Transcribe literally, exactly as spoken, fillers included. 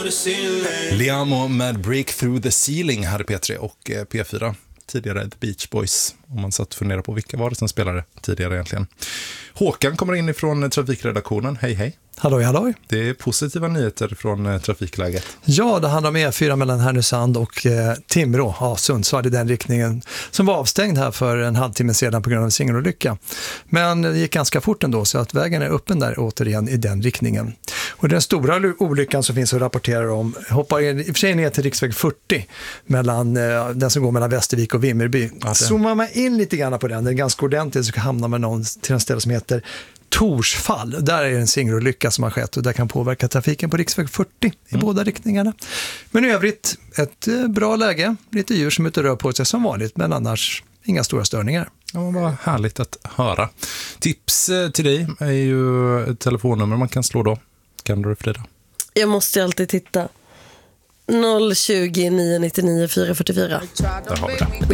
Liamo med Break Through the Ceiling här i P tre och P fyra. Tidigare The Beach Boys, om man satt och funderar på vilka var det som spelade tidigare egentligen. Håkan kommer in ifrån trafikredaktionen. Hej hej. Halloj, halloj. Det är positiva nyheter från trafikläget. Ja, det handlar om E fyra mellan Härnösand och eh, Timrå, ja, Sundsvall i den riktningen, som var avstängd här för en halvtimme sedan på grund av en singelolycka. Men det gick ganska fort ändå, så att vägen är öppen där återigen i den riktningen. Och den stora olyckan som finns att rapportera om hoppar i och för sig ner till riksväg fyrtio, mellan, eh, den som går mellan Västervik och Vimmerby. Alltså. Zoomar man in lite grann på den, den är ganska ordentligt, så hamnar man någon till en ställe som heter Torsfall. Där är en singelolycka som har skett och där kan påverka trafiken på riksväg fyrtio i mm. båda riktningarna. Men i övrigt ett eh, bra läge, lite djur som ute rör på sig som vanligt, men annars inga stora störningar. Ja, vad härligt att höra. Tips eh, till dig är ju ett telefonnummer man kan slå då. Kan du, Frida? Jag måste alltid titta. noll tjugo, nio nittionio, fyra fyrtiofyra. Där har vi det.